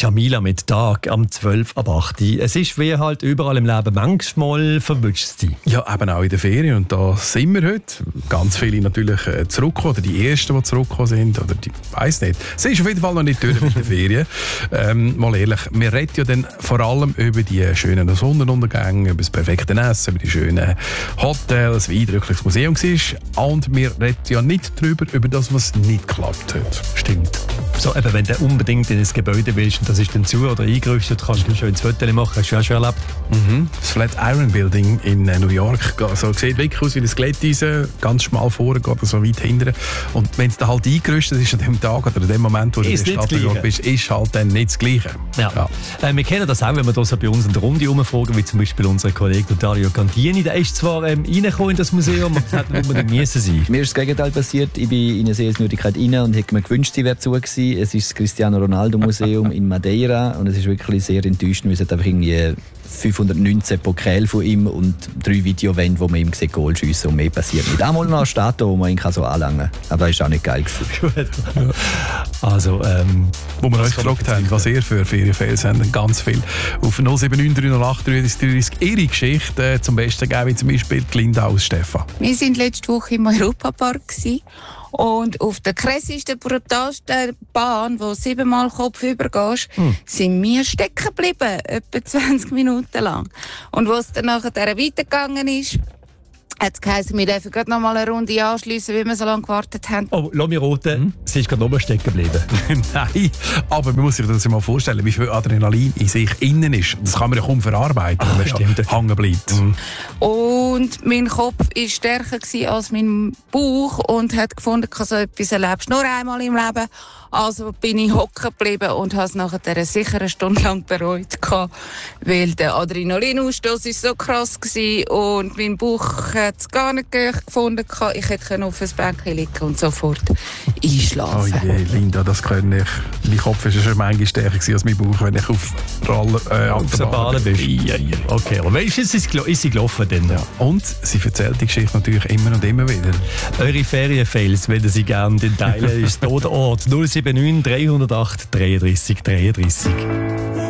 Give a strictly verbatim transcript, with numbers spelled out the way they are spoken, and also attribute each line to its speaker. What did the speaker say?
Speaker 1: Jamila mit Tag am zwölf ab acht. Es ist wie halt überall im Leben, manchmal verwünscht es dich.
Speaker 2: Ja, eben auch in der Ferien. Und da sind wir heute. Ganz viele natürlich äh, zurückgekommen, oder die Ersten, die zurückgekommen sind. Oder die, weiss nicht. Es ist auf jeden Fall noch nicht durch mit der Ferien. Ähm, mal ehrlich, wir reden ja dann vor allem über die schönen Sonnenuntergänge, über das perfekte Essen, über die schönen Hotels, wie eindrücklich das Museum war. Und wir reden ja nicht darüber, über das, was nicht geklappt hat.
Speaker 1: Stimmt. So, eben, wenn du unbedingt in ein Gebäude willst und das ist dann zu oder eingerüstet, kannst du ein schönes Foto machen. Hast du ja schon erlebt?
Speaker 2: Mhm. Das Flatiron Building in New York also, sieht wirklich aus wie ein Skeletteisen, ganz schmal vorne, geht so weit hinten. Und wenn es dann halt eingerüstet ist an dem Tag oder an dem Moment, wo du in der Stadt New York bist, ist halt dann nicht das Gleiche.
Speaker 1: Ja. Ja. Äh, wir kennen das auch, wenn wir da so bei uns in der Runde rumfragen, wie zum Beispiel unser Kollege Dario Cantini. Der ist zwar ähm, reingekommen in das Museum, aber es hätte nicht unbedingt müssen sein.
Speaker 3: Mir ist das Gegenteil passiert. Ich bin in eine Sehenswürdigkeit rein und hätte mir gewünscht, sie wäre zu gewesen. Es ist das Cristiano Ronaldo Museum in Madeira und es ist wirklich sehr enttäuschend, weil es hat einfach irgendwie fünfhundertneunzehn Pokale von ihm und drei Videowände, wo man ihm sieht, Goal schiessen und mehr passiert nicht. Einmal noch eine Statue, wo man ihn so anlangen kann. Aber das ist auch nicht geil gewesen.
Speaker 1: Also, ähm,
Speaker 2: wo wir euch gefragt haben, was ihr für Ferienfans habt, ganz viel. Auf null sieben neun drei null acht drei drei ihre Geschichte äh, zum Besten geben, wie zum Beispiel die Linda aus Stefan.
Speaker 4: Wir waren letzte Woche im Europapark gewesen. Und auf der krassesten, brutalsten Bahn, wo siebenmal kopfüber gehst, hm. sind wir stecken geblieben, etwa zwanzig Minuten lang. Und als es dann nachher weitergegangen ist, hat es geheißen, wir dürfen gerade noch mal eine Runde anschliessen, weil wir so lange gewartet haben.
Speaker 1: Oh, lass mich roten, hm? Sie ist gerade oben stecken geblieben.
Speaker 2: Nein, aber man muss sich das mal vorstellen, wie viel Adrenalin in sich innen ist. Das kann man ja kaum verarbeiten, wenn man da hängen bleibt. Mhm.
Speaker 4: Und mein Kopf war stärker als mein Bauch und hat gefunden, ich so etwas erlebst nur einmal im Leben. Also bin ich hocken geblieben und habe es nachher sicher eine Stunde lang bereut gehabt, weil der Adrenalinausstoß ist so krass war und mein Bauch hat es gar nicht gefunden. Ich hätte auf das Bänkchen liegen und sofort einschlafen.
Speaker 2: Oh je, Linda, das kann ich. Mein Kopf war schon manchmal stärker als mein Bauch, wenn ich auf Roller, äh,
Speaker 1: Autobahn bin. Ja, ja. Okay, aber weißt du, ist sie gelaufen denn?
Speaker 2: Ja. Und sie erzählt die Geschichte natürlich immer und immer wieder.
Speaker 1: Eure Ferienfails, wenn ihr sie gerne teilen, ist der Ort null sieben neun drei null acht dreiunddreißig dreiunddreißig.